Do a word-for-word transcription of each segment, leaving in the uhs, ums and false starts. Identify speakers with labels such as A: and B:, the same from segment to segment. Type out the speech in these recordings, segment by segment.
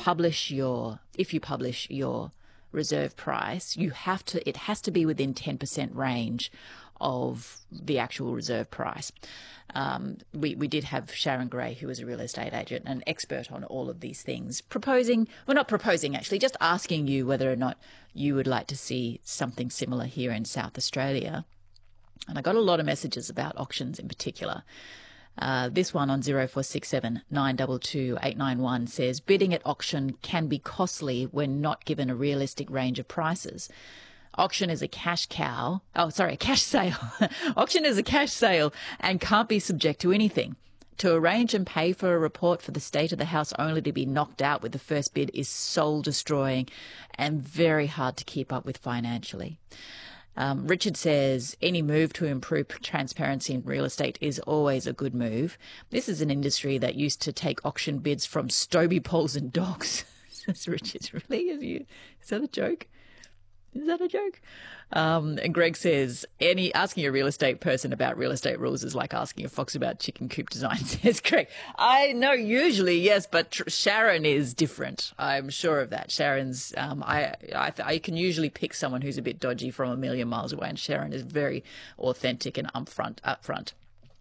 A: publish your, if you publish your reserve price, you have to, it has to be within ten percent range of the actual reserve price. Um, we, we did have Sharon Gray, who was a real estate agent, an expert on all of these things, proposing, well, not proposing actually, just asking you whether or not you would like to see something similar here in South Australia. And I got a lot of messages about auctions in particular. Uh, this one on zero four six seven nine two two eight nine one says, bidding at auction can be costly when not given a realistic range of prices. Auction is a cash cow. Oh, sorry, a cash sale. Auction is a cash sale and can't be subject to anything. To arrange and pay for a report for the state of the house only to be knocked out with the first bid is soul destroying and very hard to keep up with financially. Um, Richard says, any move to improve transparency in real estate is always a good move. This is an industry that used to take auction bids from Stobie poles and dogs. Says Richard, really? Is, you, is that a joke? Is that a joke? Um, and Greg says, any asking a real estate person about real estate rules is like asking a fox about chicken coop design, says Greg. I know usually, yes, but tr- Sharon is different. I'm sure of that. Sharon's, um, I, I, th- I can usually pick someone who's a bit dodgy from a million miles away, and Sharon is very authentic and upfront. upfront.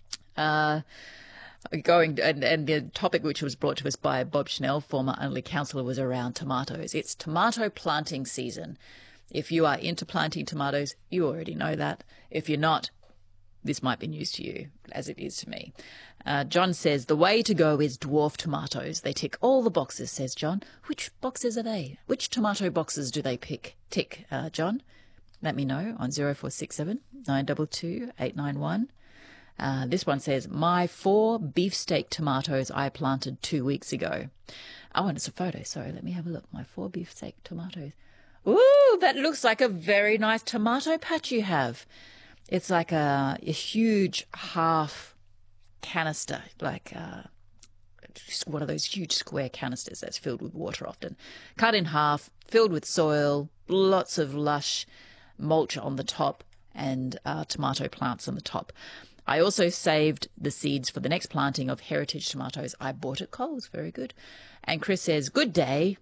A: Uh, Going and, and the topic which was brought to us by Bob Schnell, former Unley councillor, was around tomatoes. It's tomato planting season. If you are into planting tomatoes, you already know that. If you're not, this might be news to you, as it is to me. Uh, John says, the way to go is dwarf tomatoes. They tick all the boxes, says John. Which boxes are they? Which tomato boxes do they pick? Tick, uh, John? Let me know on zero four six seven nine two two eight nine one. Uh, this one says, my four beefsteak tomatoes I planted two weeks ago. Oh, and it's a photo. Sorry, let me have a look. My four beefsteak tomatoes. Ooh, that looks like a very nice tomato patch you have. It's like a, a huge half canister, like uh, one of those huge square canisters that's filled with water often. Cut in half, filled with soil, lots of lush mulch on the top and uh, tomato plants on the top. I also saved the seeds for the next planting of heritage tomatoes I bought at Coles. Very good. And Chris says, good day.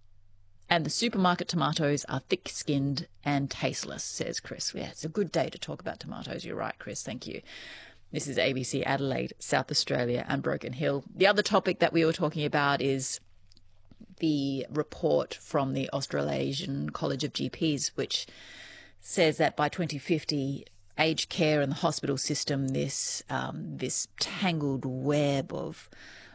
A: And the supermarket tomatoes are thick-skinned and tasteless, says Chris. Yeah, it's a good day to talk about tomatoes. You're right, Chris. Thank you. This is A B C Adelaide, South Australia and Broken Hill. The other topic that we were talking about is the report from the Australasian College of G Ps, which says that by twenty fifty, aged care and the hospital system, this um, this tangled web of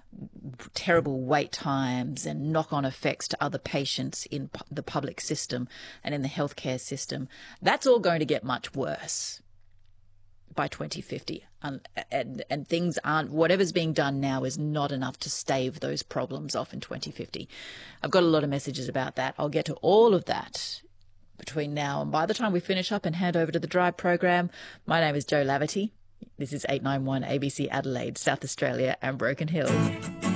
A: terrible wait times and knock-on effects to other patients in pu- the public system and in the healthcare system, that's all going to get much worse by twenty fifty. Um, and, and things aren't, whatever's being done now is not enough to stave those problems off in twenty fifty. I've got a lot of messages about that. I'll get to all of that between now and by the time we finish up and hand over to the Drive program. My name is Jo Laverty. This is eight nine one A B C Adelaide, South Australia and Broken Hill.